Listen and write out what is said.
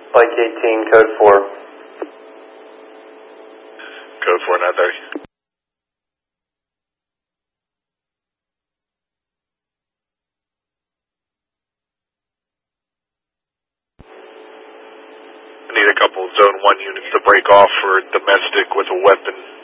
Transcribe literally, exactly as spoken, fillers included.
Like eighteen, code four. Code four, nine thirty. I need a couple zone one units to break off for domestic with a weapon.